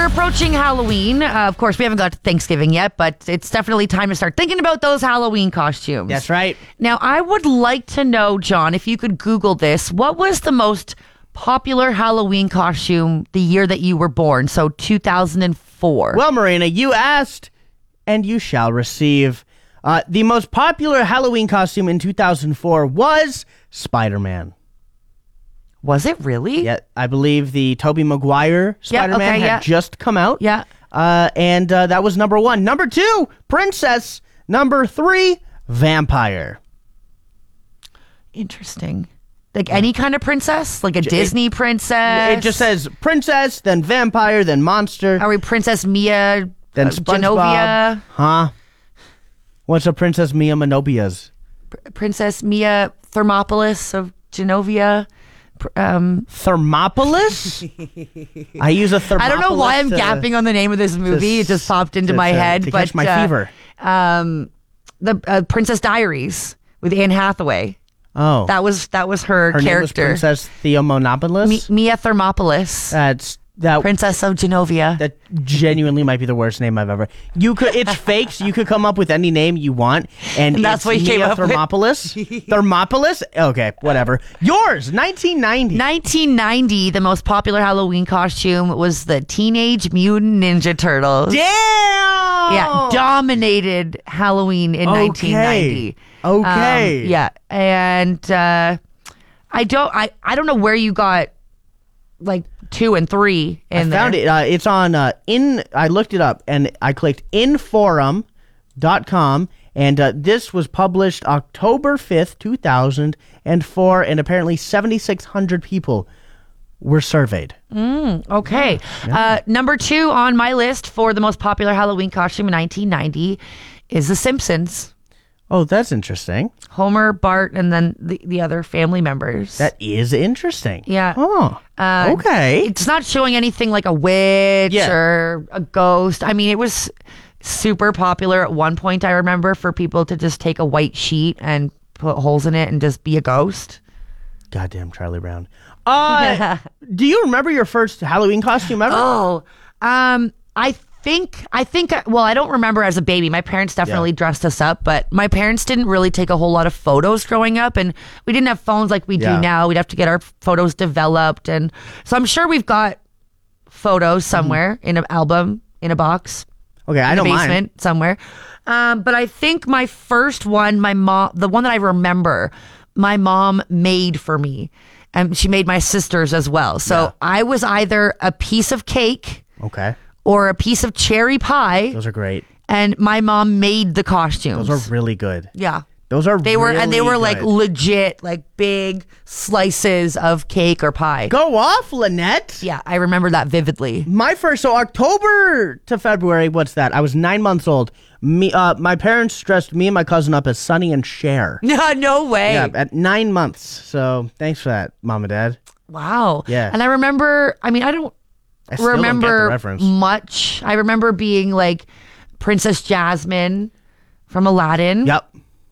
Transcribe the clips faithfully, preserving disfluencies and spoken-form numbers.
we're approaching Halloween. Uh, of course, we haven't got to Thanksgiving yet, but it's definitely time to start thinking about those Halloween costumes. That's right. Now, I would like to know, John, if you could Google this, what was the most popular Halloween costume the year that you were born? So two thousand four. Well, Marina, you asked, and you shall receive. Uh, the most popular Halloween costume in two thousand four was Spider-Man. Was it really? Yeah, I believe the Tobey Maguire Spider-Man okay, had yeah. just come out. Yeah. Uh, and uh, that was number one. Number two, Princess. Number three, Vampire. Interesting. Like any kind of princess? Like a Disney princess? It just says Princess, then Vampire, then Monster, Are we Princess Mia then uh, SpongeBob. Genovia? Huh? What's a Princess Mia Manobia's? Pr- Princess Mia Thermopolis of Genovia? Pr- Um, Thermopolis? I use a Thermopolis. I don't know why I'm to- gapping on the name of this movie. to It just popped into to- my to- head. to but catch my uh, fever. Um, the uh, Princess Diaries with Anne Hathaway. Oh, That was that was her, her name was character. Princess Theomonopoulos. Mi- Mia Thermopolis, That's that. Princess of Genovia. That genuinely might be the worst name I've ever. You could. It's fake. So you could come up with any name you want, and, And that's it's what you Mia came up with? Thermopolis. Thermopolis. Okay, whatever. Yours, nineteen ninety. nineteen ninety, the most popular Halloween costume was the Teenage Mutant Ninja Turtles. Damn. Yeah, dominated Halloween in Okay. nineteen ninety. Okay. Um, yeah, and uh, I don't, I, I don't know where you got like two and three in I there. found it. Uh, it's on uh, in. I looked it up and I clicked inforum dot com, and uh, this was published October fifth, two thousand four, and apparently seventy-six hundred people were surveyed. Okay. Uh, number two on my list for the most popular Halloween costume in nineteen ninety is The Simpsons. Oh, that's interesting. Homer, Bart, and then the, the other family members. That is interesting. Yeah. Oh. Uh, okay. It's not showing anything like a witch Yeah. or a ghost. I mean, it was super popular at one point, I remember, for people to just take a white sheet and put holes in it and just be a ghost. Goddamn Charlie Brown. Uh, do you remember your first Halloween costume ever? Oh, um, I think, I think, well, I don't remember as a baby. My parents definitely Yeah. dressed us up, but my parents didn't really take a whole lot of photos growing up, and we didn't have phones like we Yeah. do now. We'd have to get our photos developed. And so I'm sure we've got photos somewhere in an album, in a box. Okay, I in the don't basement mind. somewhere. Um, but I think my first one, my mom, the one that I remember, my mom made for me, and she made my sisters as well. So Yeah. I was either a piece of cake Okay. or a piece of cherry pie, Those are great. and my mom made the costumes. Those are really good. yeah. Those are They were, and they really were like good. legit, like big slices of cake or pie. Go off, Lynette. Yeah, I remember that vividly. My first, so October to February, what's that? I was nine months old. Me, uh, my parents dressed me and my cousin up as Sonny and Cher. No, no way. Yeah, at nine months. So thanks for that, Mom and Dad. Wow. Yeah. And I remember, I mean, I don't I still don't get the remember reference. much. I remember being like Princess Jasmine from Aladdin. Yep.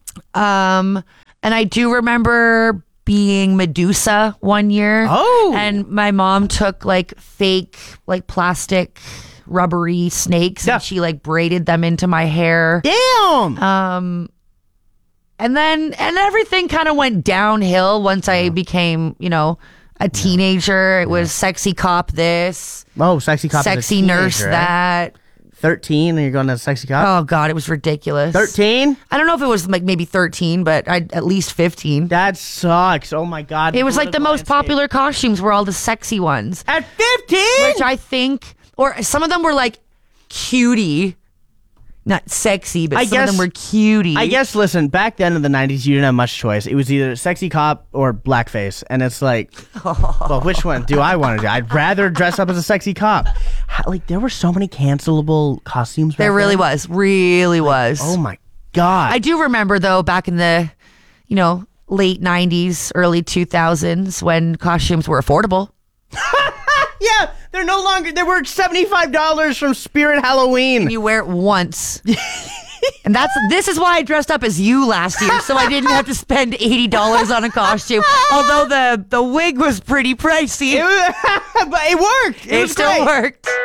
Um, and I do remember being Medusa one year. Oh. And my mom took like fake, like plastic, rubbery snakes, Yeah. and she like braided them into my hair. Damn. Um, and then and everything kind of went downhill once I became, you know, a teenager. It was sexy cop this, oh, sexy cop. as a sexy nurse teenager, eh? that. Thirteen, and you're going to sexy cop. Oh God, it was ridiculous. Thirteen. I don't know if it was like maybe thirteen, but I at least fifteen. That sucks. Oh my God. It was like the most Political landscape. popular costumes were all the sexy ones, At fifteen. which I think, or some of them were like cutie, not sexy, but I some guess- of them were cutie. I guess, listen, back then in the nineties, you didn't have much choice. It was either sexy cop or blackface. And it's like, well, which one do I want to do? I'd rather dress up as a sexy cop. How- Like, there were so many cancelable costumes. There back really then. was, really was. Oh, my God. I do remember though, back in the, you know, late nineties, early two thousands, when costumes were affordable. Yeah, they're no longer, they were seventy-five dollars from Spirit Halloween. You wear it once. And that's this is why I dressed up as you last year, so I didn't have to spend eighty dollars on a costume. Although the, the wig was pretty pricey. It was- but it worked. It, It was still great. worked.